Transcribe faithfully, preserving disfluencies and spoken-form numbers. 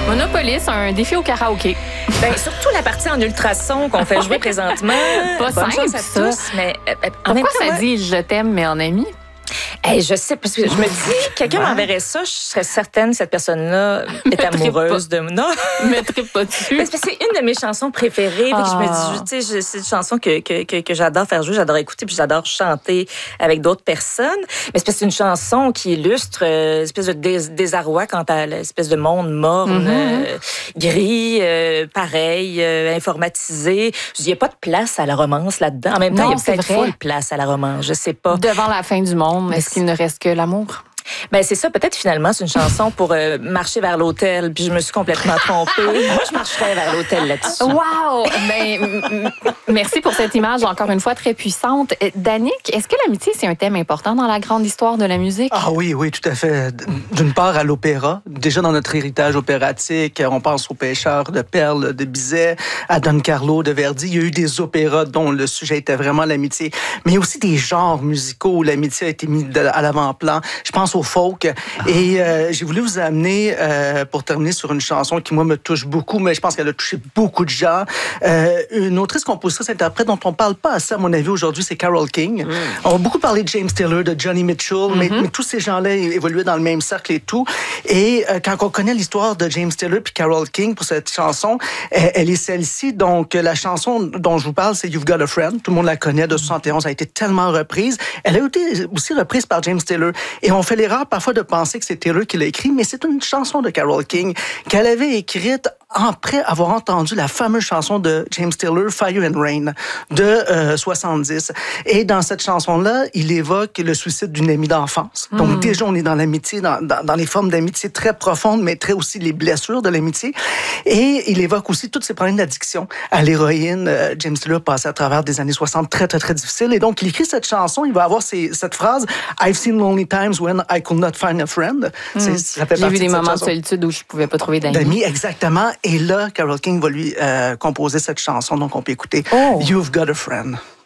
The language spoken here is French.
Monopoly, c'est un défi au karaoké. Ben, surtout la partie en ultrason qu'on fait jouer présentement. Pas Bonne simple, chance à ça. tous, mais euh, en Pourquoi même temps, ça moi, dit « je t'aime, mais en ami » hey, je sais, parce que je me dis, quelqu'un m'enverrait ça, je serais certaine que cette personne-là est amoureuse de moi. Non, mettrais pas dessus. parce que c'est une de mes chansons préférées. Fait que je me dis, tu sais, je- c'est une chanson que, que, que, que j'adore faire jouer, j'adore écouter, puis j'adore chanter avec d'autres personnes. Mais c'est parce que c'est une chanson qui illustre euh, l'espèce de dés- désarroi quant à l'espèce de monde morne, Mm-hmm. euh, gris, euh, pareil, euh, informatisé. Je dis, il n'y a pas de place à la romance là-dedans. En même temps, Non, il y a c'est peut-être vrai. full place à la romance, je sais pas. Devant la fin du monde, est-ce qu'il ne reste que l'amour? Ben c'est ça, peut-être finalement c'est une chanson pour euh, marcher vers l'hôtel, puis je me suis complètement trompée. Moi je marcherais vers l'hôtel là-dessus. Wow! Ben, m- m- merci pour cette image, encore une fois, très puissante. Euh, Danick, est-ce que l'amitié, c'est un thème important dans la grande histoire de la musique? Ah oui, oui, tout à fait. D'une part, à l'opéra. Déjà dans notre héritage opératique, on pense aux pêcheurs de perles de Bizet, à Don Carlo de Verdi. Il y a eu des opéras dont le sujet était vraiment l'amitié. Mais il y a aussi des genres musicaux où l'amitié a été mise de- à l'avant-plan. Je pense au folk. Et euh, j'ai voulu vous amener, euh, pour terminer sur une chanson qui, moi, me touche beaucoup, mais je pense qu'elle a touché beaucoup de gens. Euh, une autrice, compositrice, interprète dont on parle pas assez, à mon avis, aujourd'hui, c'est Carole King. Mm. On a beaucoup parlé de James Taylor, de Johnny Mitchell, mm-hmm. mais, mais tous ces gens-là évoluaient dans le même cercle et tout. Et euh, quand on connaît l'histoire de James Taylor puis Carole King pour cette chanson, elle, elle est celle-ci. Donc, la chanson dont je vous parle, c'est You've Got a Friend. Tout le monde la connaît, de soixante et onze, a été tellement reprise. Elle a été aussi reprise par James Taylor. Et on fait l'erreur parfois de penser que c'est Taylor qui l'a écrit, mais c'est une chanson de Carole King qu'elle avait écrite après avoir entendu la fameuse chanson de James Taylor, Fire and Rain, de euh, soixante-dix. Et dans cette chanson-là, il évoque le suicide d'une amie d'enfance. Mm. Donc déjà, on est dans l'amitié, dans, dans, dans les formes d'amitié très profondes, mais très aussi les blessures de l'amitié. Et il évoque aussi tous ses problèmes d'addiction à l'héroïne. Euh, James Taylor passait à travers des années soixante très, très, très difficiles. Et donc, il écrit cette chanson, il va avoir ces, cette phrase « I've seen lonely times when I could not find a friend ». Mm. J'ai vu des moments de solitude où je pouvais pas trouver d'amis. D'amis, exactement. Et là, Carole King va lui euh, composer cette chanson, donc on peut écouter oh. You've Got a Friend.